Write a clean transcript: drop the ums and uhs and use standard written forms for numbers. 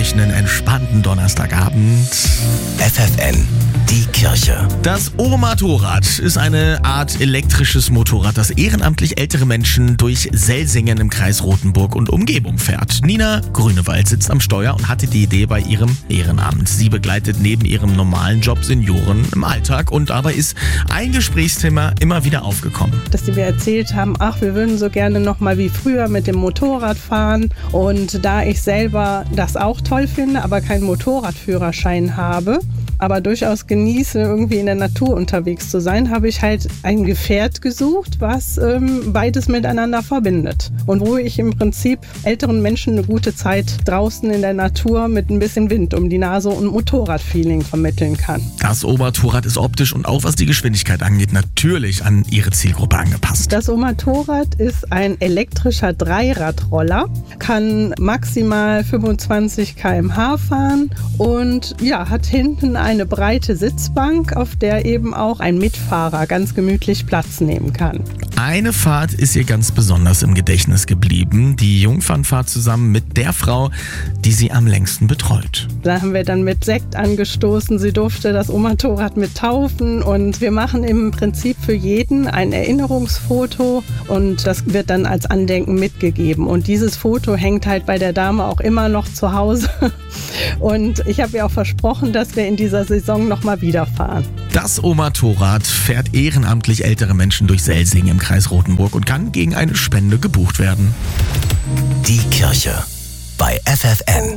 euch einen entspannten Donnerstagabend. FFN, die Kirche. Das O-Motorrad ist eine Art elektrisches Motorrad, das ehrenamtlich ältere Menschen durch Selsingen im Kreis Rothenburg und Umgebung fährt. Nina Grünewald sitzt am Steuer und hatte die Idee bei ihrem Ehrenamt. Sie begleitet neben ihrem normalen Job Senioren im Alltag und dabei ist ein Gesprächsthema immer wieder aufgekommen. Dass die mir erzählt haben, wir würden so gerne noch mal wie früher mit dem Motorrad fahren. Und da ich selber das auch toll finde, aber keinen Motorradführerschein habe, aber durchaus genieße, irgendwie in der Natur unterwegs zu sein, habe ich halt ein Gefährt gesucht, was beides miteinander verbindet. Und wo ich im Prinzip älteren Menschen eine gute Zeit draußen in der Natur mit ein bisschen Wind um die Nase und Motorradfeeling vermitteln kann. Das O-Motorrad ist optisch und auch was die Geschwindigkeit angeht, natürlich an ihre Zielgruppe angepasst. Das O-Motorrad ist ein elektrischer Dreiradroller, kann maximal 25 km/h fahren und hat hinten eine breite Sitzbank, auf der eben auch ein Mitfahrer ganz gemütlich Platz nehmen kann. Eine Fahrt ist ihr ganz besonders im Gedächtnis geblieben. Die Jungfernfahrt zusammen mit der Frau, die sie am längsten betreut. Da haben wir dann mit Sekt angestoßen. Sie durfte das O-Motorrad mit taufen und wir machen im Prinzip für jeden ein Erinnerungsfoto und das wird dann als Andenken mitgegeben. Und dieses Foto hängt halt bei der Dame auch immer noch zu Hause. Und ich habe ihr auch versprochen, dass wir in dieser Saison nochmal wieder fahren. Das O-Motorrad fährt ehrenamtlich ältere Menschen durch Selsingen im Kreis Rothenburg und kann gegen eine Spende gebucht werden. Die Kirche bei FFN.